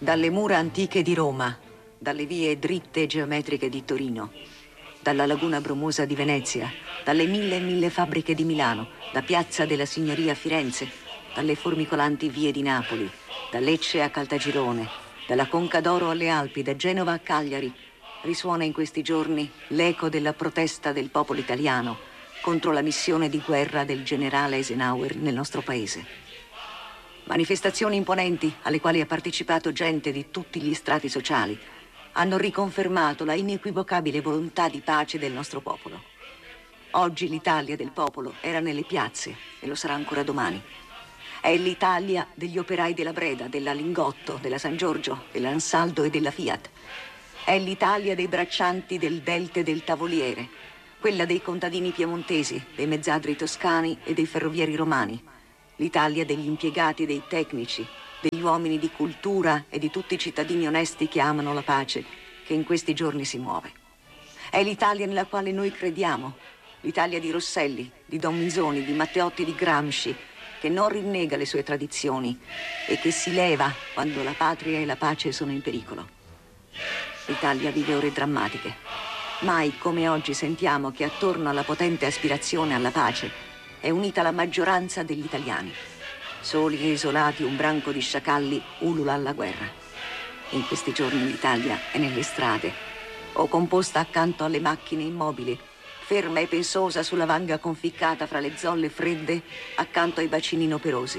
Dalle mura antiche di Roma, dalle vie dritte e geometriche di Torino, dalla laguna brumosa di Venezia, dalle mille e mille fabbriche di Milano, da Piazza della Signoria a Firenze, dalle formicolanti vie di Napoli, da Lecce a Caltagirone, dalla Conca d'Oro alle Alpi, da Genova a Cagliari, risuona in questi giorni l'eco della protesta del popolo italiano contro la missione di guerra del generale Eisenhower nel nostro paese. Manifestazioni imponenti alle quali ha partecipato gente di tutti gli strati sociali hanno riconfermato la inequivocabile volontà di pace del nostro popolo. Oggi l'Italia del popolo era nelle piazze e lo sarà ancora domani. È l'Italia degli operai della Breda, della Lingotto, della San Giorgio, dell'Ansaldo e della Fiat. È l'Italia dei braccianti del Delte e del Tavoliere, quella dei contadini piemontesi, dei mezzadri toscani e dei ferrovieri romani. L'Italia degli impiegati e dei tecnici, degli uomini di cultura e di tutti i cittadini onesti che amano la pace, che in questi giorni si muove. È l'Italia nella quale noi crediamo, l'Italia di Rosselli, di Don Misoni, di Matteotti, di Gramsci, che non rinnega le sue tradizioni e che si leva quando la patria e la pace sono in pericolo. L'Italia vive ore drammatiche. Mai come oggi sentiamo che attorno alla potente aspirazione alla pace è unita la maggioranza degli italiani. Soli e isolati un branco di sciacalli ulula alla guerra. In questi giorni l'Italia è nelle strade, o composta accanto alle macchine immobili, ferma e pensosa sulla vanga conficcata fra le zolle fredde accanto ai bacini inoperosi.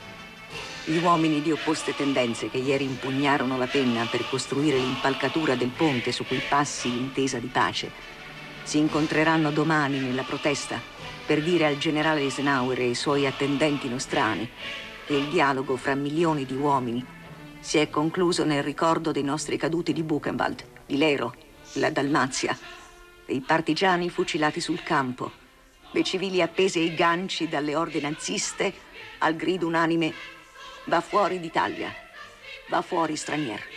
Gli uomini di opposte tendenze che ieri impugnarono la penna per costruire l'impalcatura del ponte su cui passi l'intesa di pace si incontreranno domani nella protesta per dire al generale Eisenhower e ai suoi attendenti nostrani che il dialogo fra milioni di uomini si è concluso nel ricordo dei nostri caduti di Buchenwald, di Lero, della Dalmazia, dei partigiani fucilati sul campo, dei civili appesi ai ganci dalle orde naziste al grido unanime: va fuori d'Italia, va fuori straniero.